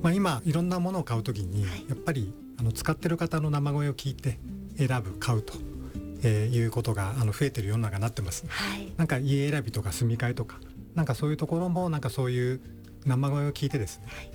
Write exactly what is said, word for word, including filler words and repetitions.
まあ、今いろんなものを買うときに、 はい、 やっぱりあの使ってる方の生声を聞いて選ぶ買うと、えー、いうことがあの増えてる世の中になってます、 はい、 なんか家選びとか住み替えとかなんかそういうところもなんかそういう生声を聞いてですね、 はい